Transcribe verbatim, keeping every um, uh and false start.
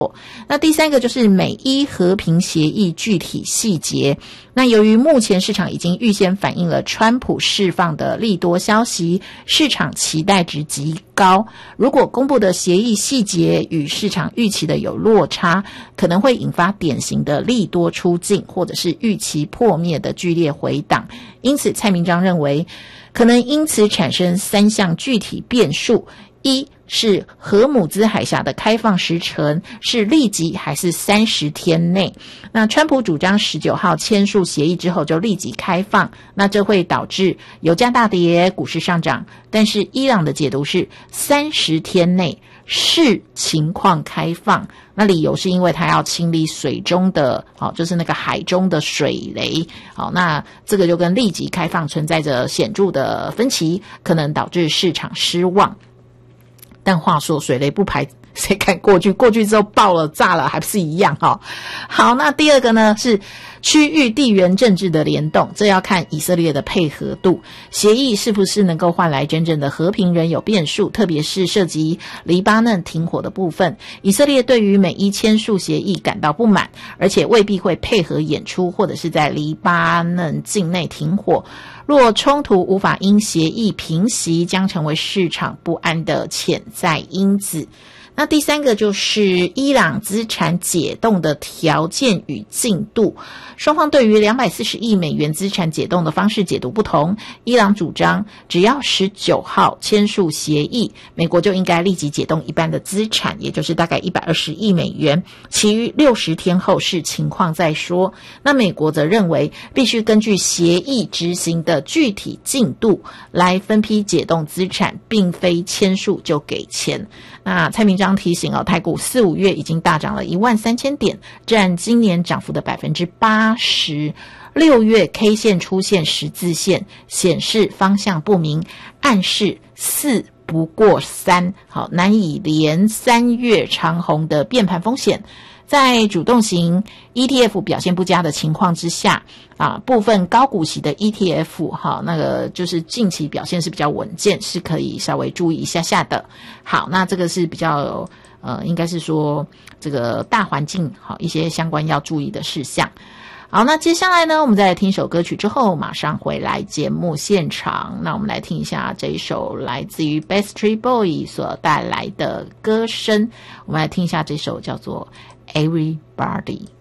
那第三个就是美伊和平协议具体细节。那由于目前市场已经预先反映了川普释放的利多消息，市场期待值极高，如果公布的协议细节与市场预期的有落差，可能会引发典型的利多出尽，或者是预期破灭的剧烈回档。因此蔡明彰认为可能因此产生三项具体变数，一是荷姆兹海峡的开放时程是立即还是三十天内。那川普主张十九号签署协议之后就立即开放，那这会导致油价大跌，股市上涨。但是伊朗的解读是三十天内视情况开放，那理由是因为他要清理水中的好，就是那个海中的水雷。好，那这个就跟立即开放存在着显著的分歧，可能导致市场失望。但话说水雷不排谁敢过去，过去之后爆了炸了还不是一样齁。好，那第二个呢是区域地缘政治的联动，这要看以色列的配合度，协议是不是能够换来真正的和平仍有变数，特别是涉及黎巴嫩停火的部分。以色列对于美伊签署协议感到不满，而且未必会配合演出或者是在黎巴嫩境内停火。若冲突无法因协议平息，将成为市场不安的潜在因子。那第三个就是伊朗资产解冻的条件与进度，双方对于两百四十亿美元资产解冻的方式解读不同。伊朗主张只要十九号签署协议，美国就应该立即解冻一半的资产，也就是大概一百二十亿美元，其余六十天后视情况再说。那美国则认为必须根据协议执行的具体进度来分批解冻资产，并非签署就给钱。那蔡明彰提醒哦，台股四五月已经大涨了一万三千点，占今年涨幅的百分之八十。六月 K 线出现十字线，显示方向不明，暗示四不过三，好，难以连三月长红的变盘风险。在主动型 E T F 表现不佳的情况之下啊，部分高股息的 E T F 哈，那个就是近期表现是比较稳健，是可以稍微注意一下下的。好，那这个是比较呃，应该是说这个大环境好一些相关要注意的事项。好，那接下来呢，我们再来听一首歌曲之后马上回来节目现场。那我们来听一下这一首来自于 Backstreet Boys 所带来的歌声，我们来听一下这首叫做 Everybody。